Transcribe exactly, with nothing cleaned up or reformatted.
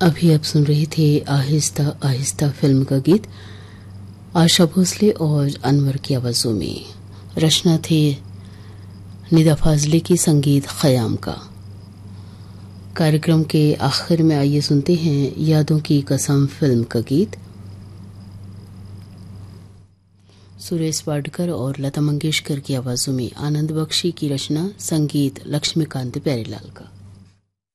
अभी आप सुन रहे थे आहिस्ता आहिस्ता फिल्म का गीत आशा भोसले और अनवर की आवाजों में। रचना थे निदा फाजले की, संगीत खयाम का। कार्यक्रम के आखिर में आइए सुनते हैं यादों की कसम फिल्म का गीत। सुरेश वाडकर और लता मंगेशकर की आवाजों में, आनंद बख्शी की रचना, संगीत लक्ष्मीकांत प्यारेलाल का।